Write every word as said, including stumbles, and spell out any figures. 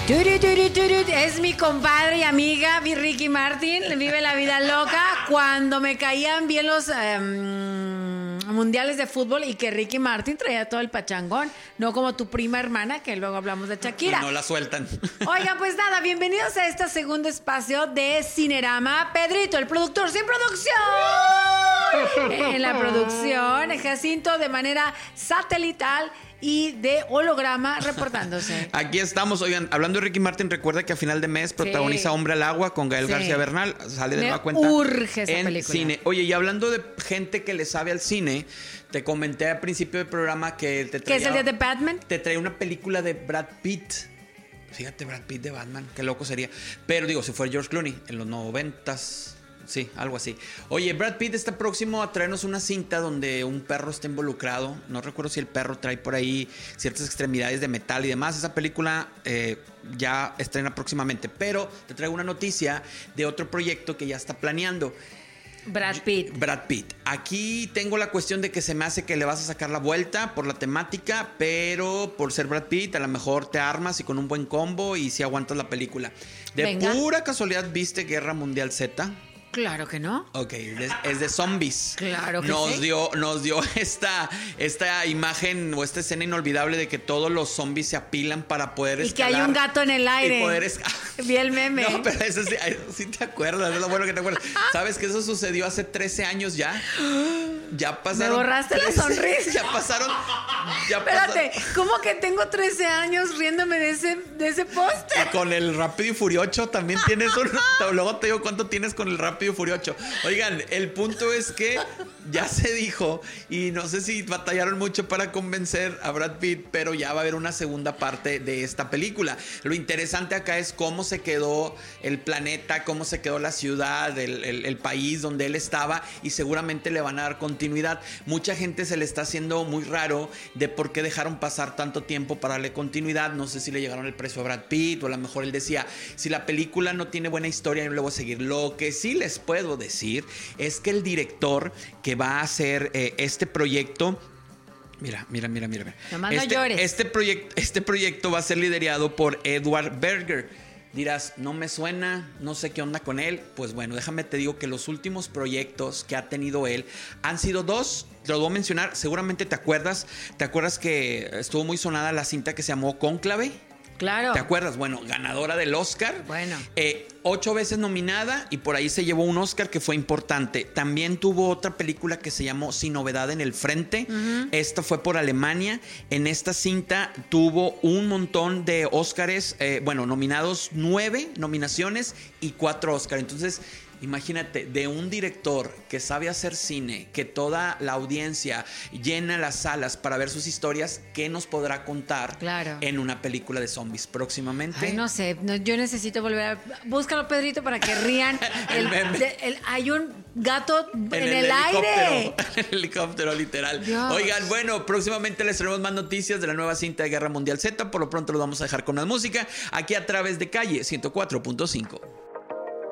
Turu, turu, turu, es mi compadre y amiga Ricky Martin, vive la vida loca. Cuando me caían bien los um, mundiales de fútbol y que Ricky Martin traía todo el pachangón, no como tu prima hermana, que luego hablamos de Shakira. No la sueltan. Oigan, pues nada, bienvenidos a este segundo espacio de Cinerama. Pedrito, el productor sin producción. En la producción, Jacinto de manera satelital y de holograma reportándose. Aquí estamos, oigan, hablando de Ricky Martin, recuerda que a final de mes protagoniza sí. Hombre al Agua con Gael sí. García Bernal, sale de nueva cuenta urge esa en película. Cine. Oye, y hablando de gente que le sabe al cine, te comenté al principio del programa que te traía... ¿Qué es el día de Batman? Te traía una película de Brad Pitt. Fíjate, Brad Pitt de Batman, qué loco sería. Pero digo, si fuera George Clooney en los noventas... Sí, algo así. Oye, Brad Pitt está próximo a traernos una cinta donde un perro está involucrado. No recuerdo si el perro trae por ahí ciertas extremidades de metal y demás. Esa película eh, ya estrena próximamente. Pero te traigo una noticia de otro proyecto que ya está planeando. Brad Pitt. Brad Pitt. Aquí tengo la cuestión de que se me hace que le vas a sacar la vuelta por la temática, pero por ser Brad Pitt a lo mejor te armas y con un buen combo y si aguantas la película. De Venga. Pura casualidad, ¿viste Guerra Mundial Z? Claro que no. Ok, es de zombies. Claro que nos sí. Dio, nos dio esta, esta imagen o esta escena inolvidable de que todos los zombies se apilan para poder escalar. Y que hay un gato en el aire. Y poder es... Vi el meme. No, pero eso sí, sí te acuerdas, es lo bueno que te acuerdas. ¿Sabes que eso sucedió hace trece años ya? Ya pasaron... Me borraste trece, la sonrisa. Ya pasaron... Ya Espérate, pasaron, ¿cómo que tengo trece años riéndome de ese, de ese póster? Y con el Rápido y Furioso también tienes un... Luego te digo cuánto tienes con el Rápido y Furioso. Oigan, el punto es que ya se dijo, y no sé si batallaron mucho para convencer a Brad Pitt, pero ya va a haber una segunda parte de esta película. Lo interesante acá es cómo se quedó el planeta, cómo se quedó la ciudad, el, el, el país donde él estaba, y seguramente le van a dar continuidad. Mucha gente se le está haciendo muy raro de por qué dejaron pasar tanto tiempo para darle continuidad. No sé si le llegaron el precio a Brad Pitt, o a lo mejor él decía, si la película no tiene buena historia, yo no le voy a seguir. Lo que sí les puedo decir es que el director que va a hacer eh, este proyecto, mira, mira, mira, mira, Nomás este, no llores. Este, proyecto, este proyecto va a ser liderado por Edward Berger. Dirás, no me suena, no sé qué onda con él. Pues bueno, déjame te digo que los últimos proyectos que ha tenido él han sido dos. Te los voy a mencionar, seguramente te acuerdas. ¿Te acuerdas que estuvo muy sonada la cinta que se llamó Cónclave? Claro. ¿Te acuerdas? Bueno, ganadora del Oscar. Bueno. Eh, ocho veces nominada y por ahí se llevó un Oscar que fue importante. También tuvo otra película que se llamó Sin Novedad en el Frente. Uh-huh. Esta fue por Alemania. En esta cinta tuvo un montón de Oscars. Eh, bueno, nominados nueve nominaciones y cuatro Oscars. Entonces... imagínate, de un director que sabe hacer cine, que toda la audiencia llena las salas para ver sus historias, ¿qué nos podrá contar claro. en una película de zombies próximamente? Ay, no sé, no, yo necesito volver a... Búscalo, Pedrito, para que rían. el, el, de, el, hay un gato en, en el, el aire. En el helicóptero, literal. Dios. Oigan, bueno, próximamente les traemos más noticias de la nueva cinta de Guerra Mundial Z. Por lo pronto lo vamos a dejar con más música aquí a través de Calle ciento cuatro punto cinco.